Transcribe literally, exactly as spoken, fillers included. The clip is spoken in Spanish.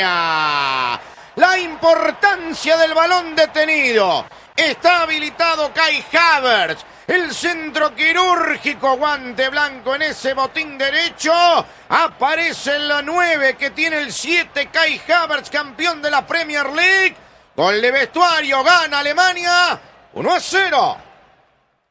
Alemania. La importancia del balón detenido. Está habilitado Kai Havertz. El centro quirúrgico, guante blanco en ese botín derecho. Aparece en la nueve que tiene el siete, Kai Havertz, campeón de la Premier League. Gol de vestuario, gana Alemania uno a cero.